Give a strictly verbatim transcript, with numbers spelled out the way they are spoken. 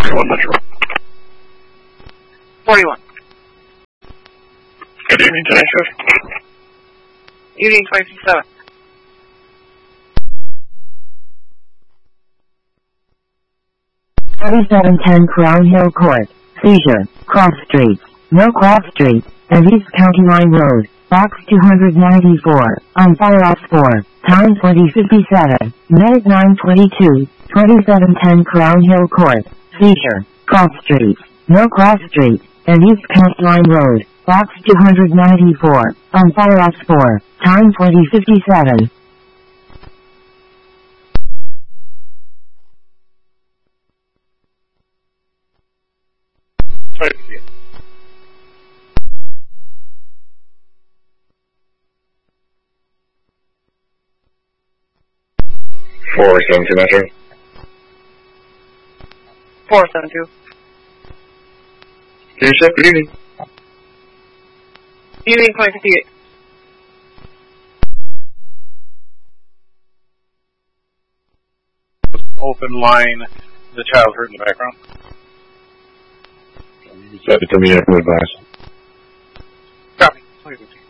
one Metro. forty-one. Good evening, tonight, Sheriff. Evening twenty sixty-seven. thirty-seven ten Crown Hill Court. Seizure. Cross Street. No Cross Street. And East County Line Road. Box two ninety-four. On fire off four. Time twenty fifty-seven. Minute nine twenty-two. twenty-seven ten Crown Hill Court. Seizure. Cross Street. No Cross Street. And East County Line Road. Box two ninety-four. On fire off four. Time twenty fifty-seven. Try to see it. four seven two Metro. four seven two. Good evening, good evening. Evening twenty fifty-eight. Open line, the child hurt in the background. You said it to me, I can advise. Copy. twenty fifty.